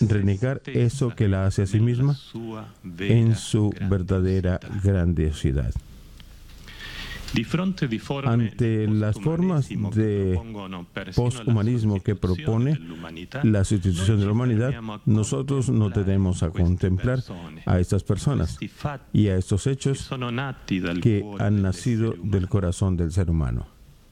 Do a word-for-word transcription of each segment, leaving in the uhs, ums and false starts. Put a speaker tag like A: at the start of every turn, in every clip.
A: renegar eso que la hace a sí misma en su verdadera grandiosidad. Ante las formas de poshumanismo que propone la sustitución de la humanidad, nosotros nos detenemos a contemplar a estas personas y a estos hechos que han nacido del corazón del ser humano.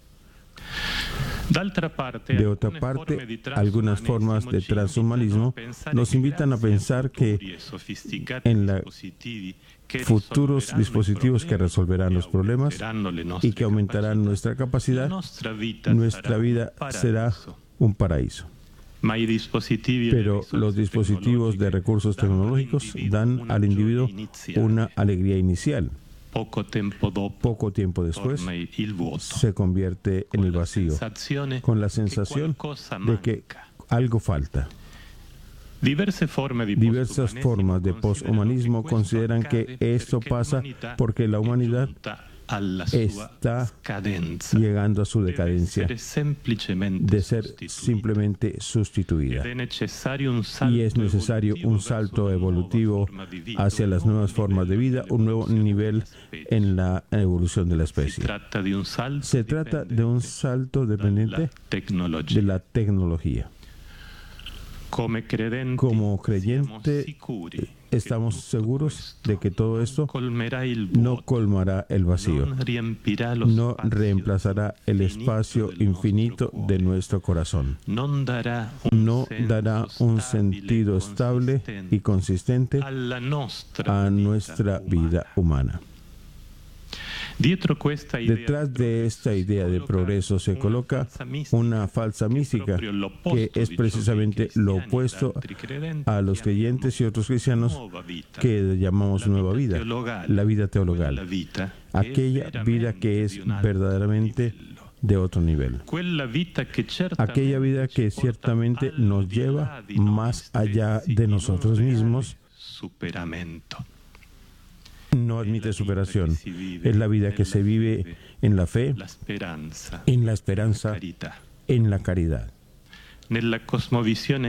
A: De otra parte, algunas formas de transhumanismo nos invitan a pensar que en la futuros dispositivos que resolverán los problemas y que aumentarán nuestra capacidad, nuestra vida será un paraíso. Pero los dispositivos de recursos tecnológicos dan al individuo una alegría inicial. Poco tiempo después se convierte en el vacío, con la sensación de que algo falta. Diversas formas de poshumanismo consideran que esto pasa porque la humanidad está llegando a su decadencia de ser simplemente sustituida. Y es necesario un salto evolutivo hacia las nuevas formas de vida, un nuevo nivel en la evolución de la especie. Se trata de un salto dependiente de la tecnología. Como creyente, estamos seguros de que todo esto no colmará el vacío, no reemplazará el espacio infinito de nuestro corazón, no dará un sentido estable y consistente a nuestra vida humana. Detrás de esta idea de progreso se coloca una falsa mística que es precisamente lo opuesto a los creyentes y otros cristianos que llamamos nueva vida, la vida teologal, aquella vida que es verdaderamente de otro nivel, aquella vida que ciertamente nos lleva más allá de nosotros mismos. No admite superación. Es la vida que se vive en la fe, en la esperanza, en la caridad. En la cosmovisión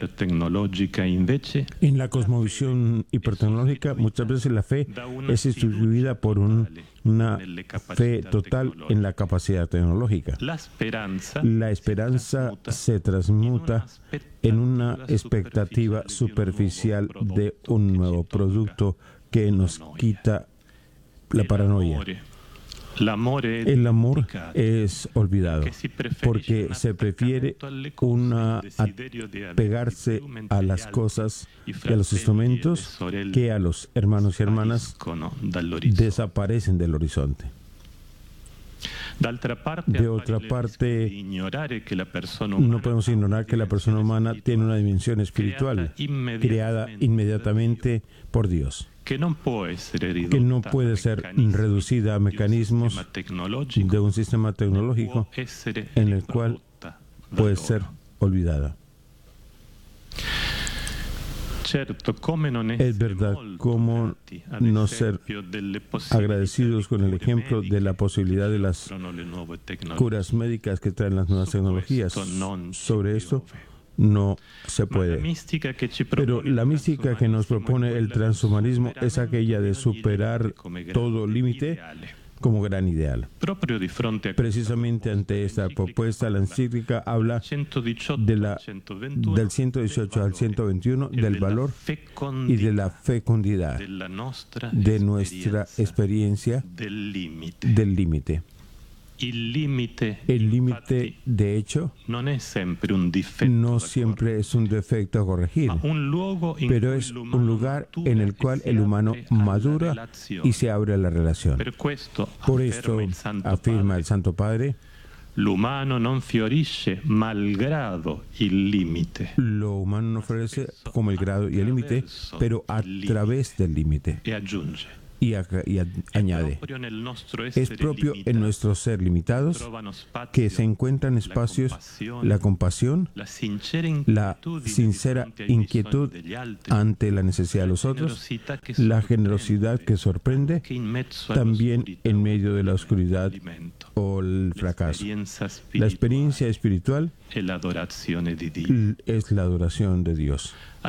A: hipertecnológica, muchas veces la fe es sustituida por un, una fe total en la capacidad tecnológica. La esperanza se transmuta en una expectativa superficial de un nuevo producto que nos quita la paranoia. El amor es olvidado porque se prefiere una pegarse a las cosas y a los instrumentos que a los hermanos y hermanas desaparecen del horizonte. De otra parte, no podemos ignorar que la persona humana tiene una dimensión espiritual creada inmediatamente por Dios, que no puede ser reducida a mecanismos de un sistema tecnológico en el cual puede ser olvidada. Es verdad, cómo no ser agradecidos con el ejemplo de la posibilidad de las curas médicas que traen las nuevas tecnologías. Sobre esto no se puede. Pero la mística que nos propone el transhumanismo es aquella de superar todo límite como gran ideal. Precisamente ante esta propuesta, la encíclica habla de la, del ciento dieciocho al ciento veintiuno, del valor y de la fecundidad de nuestra experiencia del límite. El límite, de hecho, no siempre es un defecto a corregir, pero es un lugar en el cual el humano madura y se abre a la relación. Por esto, afirma el Santo Padre, lo humano no florece como el grado y el límite, pero a través del límite. Y, acá, y a, añade, es propio en nuestro ser limitados que se encuentran espacios, la compasión, la sincera inquietud ante la necesidad de los otros, la generosidad que sorprende, también en medio de la oscuridad o el fracaso. La experiencia espiritual es la adoración de Dios.